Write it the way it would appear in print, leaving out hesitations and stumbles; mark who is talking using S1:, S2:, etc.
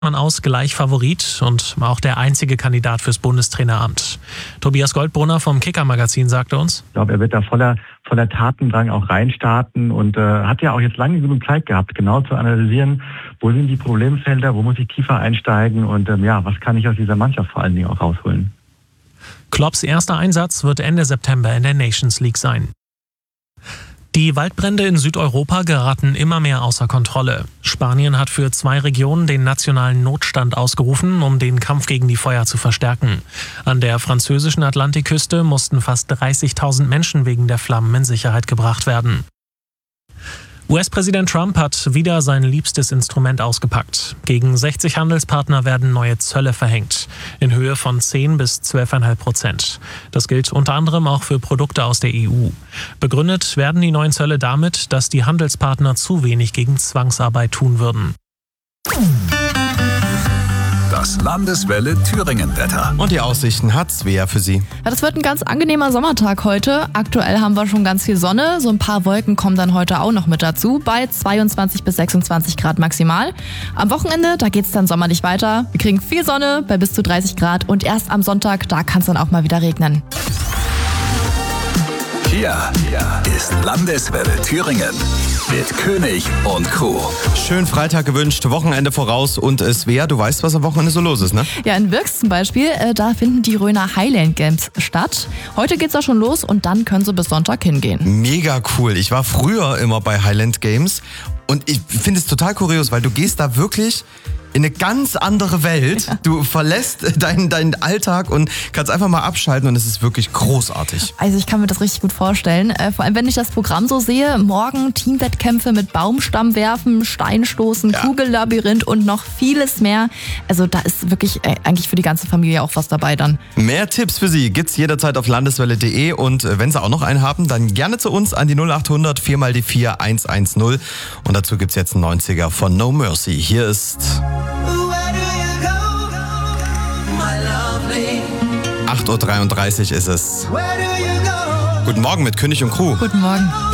S1: man aus gleich Favorit und auch der einzige Kandidat fürs Bundestraineramt. Tobias Goldbrunner vom Kicker-Magazin sagte uns:
S2: Ich glaube, er wird da voller Tatendrang auch reinstarten und hat ja auch jetzt lange genug Zeit gehabt, genau zu analysieren, wo sind die Problemfelder, wo muss ich tiefer einsteigen und was kann ich aus dieser Mannschaft vor allen Dingen auch rausholen.
S1: Klopps erster Einsatz wird Ende September in der Nations League sein. Die Waldbrände in Südeuropa geraten immer mehr außer Kontrolle. Spanien hat für 2 Regionen den nationalen Notstand ausgerufen, um den Kampf gegen die Feuer zu verstärken. An der französischen Atlantikküste mussten fast 30.000 Menschen wegen der Flammen in Sicherheit gebracht werden. US-Präsident Trump hat wieder sein liebstes Instrument ausgepackt. Gegen 60 Handelspartner werden neue Zölle verhängt, in Höhe von 10 bis 12,5%. Das gilt unter anderem auch für Produkte aus der EU. Begründet werden die neuen Zölle damit, dass die Handelspartner zu wenig gegen Zwangsarbeit tun würden.
S3: Das Landeswelle Thüringen-Wetter.
S4: Und die Aussichten hat Svea für Sie.
S5: Ja, das wird ein ganz angenehmer Sommertag heute. Aktuell haben wir schon ganz viel Sonne. So ein paar Wolken kommen dann heute auch noch mit dazu. Bei 22 bis 26 Grad maximal. Am Wochenende, da geht's dann sommerlich weiter. Wir kriegen viel Sonne bei bis zu 30 Grad. Und erst am Sonntag, da kann es dann auch mal wieder regnen.
S3: Hier ist Landeswelle Thüringen mit König und Co.
S4: Schön Freitag gewünscht, Wochenende voraus und Svea, du weißt, was am Wochenende so los ist, ne?
S5: Ja, in Wirks zum Beispiel, da finden die Röner Highland Games statt. Heute geht's da schon los und dann können sie bis Sonntag hingehen.
S4: Mega cool. Ich war früher immer bei Highland Games und ich finde es total kurios, weil du gehst da wirklich in eine ganz andere Welt. Ja. Du verlässt deinen Alltag und kannst einfach mal abschalten und es ist wirklich großartig.
S5: Also ich kann mir das richtig gut vorstellen. Vor allem, wenn ich das Programm so sehe, morgen Teamwettkämpfe mit Baumstammwerfen, Steinstoßen, Kugellabyrinth und noch vieles mehr. Also da ist wirklich eigentlich für die ganze Familie auch was dabei dann.
S4: Mehr Tipps für Sie gibt's jederzeit auf landeswelle.de und wenn Sie auch noch einen haben, dann gerne zu uns an die 0800 4x4 110 und dazu gibt's jetzt einen 90er von No Mercy. Hier ist 8.33 Uhr ist es. Guten Morgen mit König und Crew.
S5: Guten Morgen.